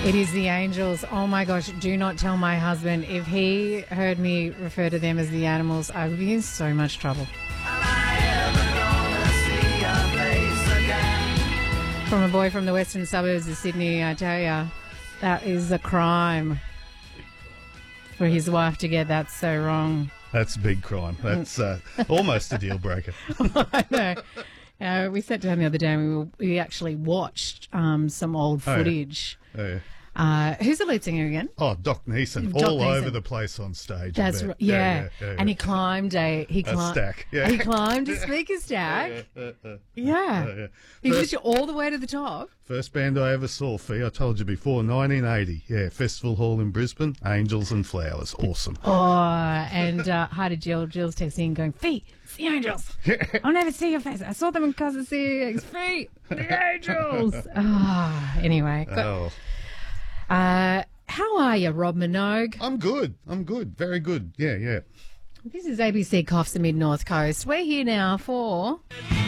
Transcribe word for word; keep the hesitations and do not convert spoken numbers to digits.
It is the Angels. Oh my gosh, do not tell my husband. If he heard me refer to them as the Animals, I would be in so much trouble. From a boy from the western suburbs of Sydney, I tell you, that is a crime for his wife to get that so wrong. That's a big crime. That's uh, almost a deal breaker. I know. Uh, we sat down the other day and we, were, we actually watched um, some old footage. Oh, yeah. Oh, yeah. Uh, who's the lead singer again? Oh, Doc Neeson, Doc all Neeson. over the place on stage. That's right. Yeah. Yeah, yeah, yeah, and yeah. he climbed a he A climbed stack. Yeah. he climbed a speaker stack. Yeah, yeah, yeah. Yeah, Yeah, yeah. he First- pushed all the way to the top. First band I ever saw, Fee, I told you before, nineteen eighty. Yeah, Festival Hall in Brisbane, Angels and Flowers. Awesome. Oh, and uh, hi to Jill. Jill's texting going, Fee, it's the Angels. I'll never see your face. I saw them in Casa C X. Fee, the Angels. Ah, anyway. Got- Oh, Uh, how are you, Rob Minogue? I'm good. I'm good. Very good. Yeah, yeah. This is A B C Coffs the Mid North Coast. We're here now for